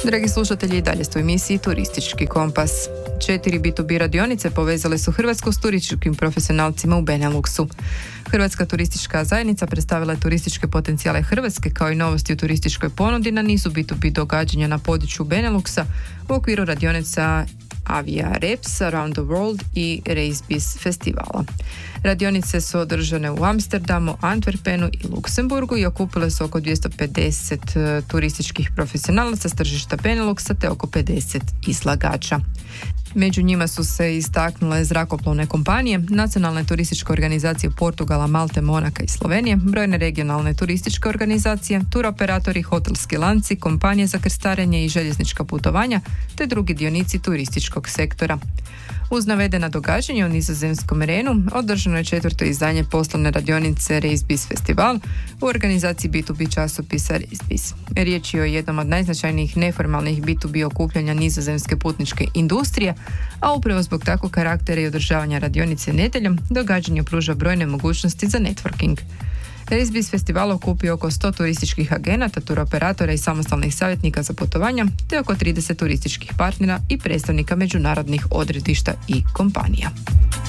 Dragi slušatelji, i dalje ste u emisiji Turistički kompas. 4 B2B radionice povezale su Hrvatsku s turističkim profesionalcima u Beneluxu. Hrvatska turistička zajednica predstavila je turističke potencijale Hrvatske kao i novosti u turističkoj ponudi na nizu B2B događanja na području Beneluxa u okviru radionica Avia Reps, Around the World i RaceBiz festivala. Radionice su održane u Amsterdamu, Antwerpenu i Luksemburgu i okupile su oko 250 turističkih profesionalaca s tržišta Beneluxa te oko 50 izlagača. Među njima su se istaknule zrakoplovne kompanije, nacionalne turističke organizacije Portugala, Malte, Monaka i Slovenije, brojne regionalne turističke organizacije, turoperatori, hotelski lanci, kompanije za krstarenje i željeznička putovanja, te drugi dionici turističkog sektora. Uz navedena događanja u nizozemskom Renu održano je 4. izdanje poslovne radionice RaceBiz festival u organizaciji B2B časopisa RaceBiz. Riječ je o jednom od najznačajnijih neformalnih B2B okupljanja nizozemske putničke industrije, a upravo zbog takvog karaktera i održavanja radionice nedjeljom, događanje pruža brojne mogućnosti za networking. RaceBiz festival okupio oko 100 turističkih agenata, turoperatora i samostalnih savjetnika za putovanja, te oko 30 turističkih partnera i predstavnika međunarodnih odredišta i kompanija.